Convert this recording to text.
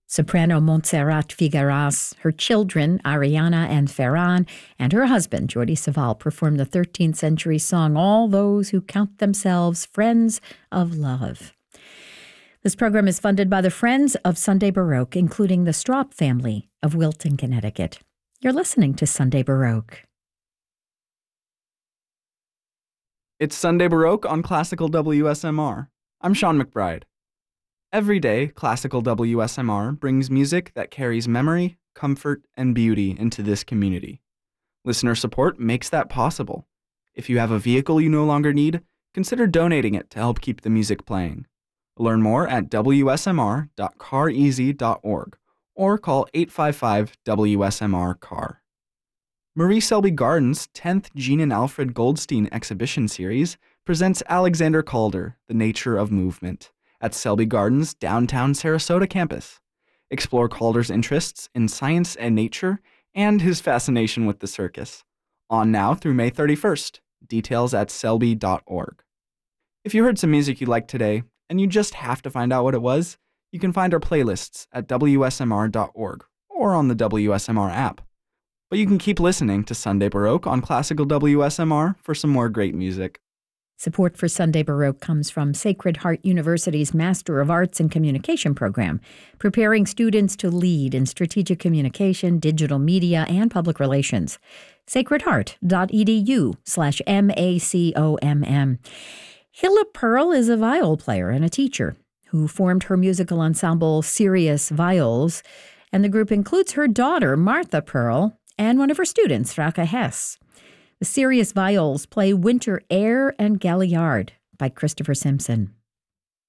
Soprano Montserrat Figueras, her children, Ariana and Ferran, and her husband, Jordi Savall, performed the 13th century song, All Those Who Count Themselves Friends of Love. This program is funded by the Friends of Sunday Baroque, including the Straub family of Wilton, Connecticut. You're listening to Sunday Baroque. It's Sunday Baroque on Classical WSMR. I'm Sean McBride. Every day, Classical WSMR brings music that carries memory, comfort, and beauty into this community. Listener support makes that possible. If you have a vehicle you no longer need, consider donating it to help keep the music playing. Learn more at wsmr.careasy.org or call 855-WSMR-CAR. Marie Selby Gardens' 10th Jean and Alfred Goldstein exhibition series presents Alexander Calder, The Nature of Movement, at Selby Gardens' downtown Sarasota campus. Explore Calder's interests in science and nature and his fascination with the circus. On now through May 31st. Details at selby.org. If you heard some music you liked today and you just have to find out what it was, you can find our playlists at wsmr.org or on the WSMR app. But you can keep listening to Sunday Baroque on Classical WSMR for some more great music. Support for Sunday Baroque comes from Sacred Heart University's Master of Arts in Communication program, preparing students to lead in strategic communication, digital media, and public relations. sacredheart.edu/MACOMM. Hilla Pearl is a viol player and a teacher who formed her musical ensemble Sirius Viols, and the group includes her daughter, Martha Pearl, and one of her students, Frauke Hess. The Sirius Viols play Winter Air and Galliard by Christopher Simpson.